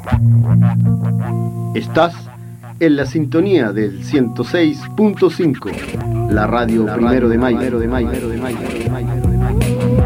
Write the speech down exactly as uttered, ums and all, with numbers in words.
Estás en la sintonía del ciento seis punto cinco, la radio, la Primero, de Mayo, Primero de Mayo, Primero de Mayo, Primero de Mayo.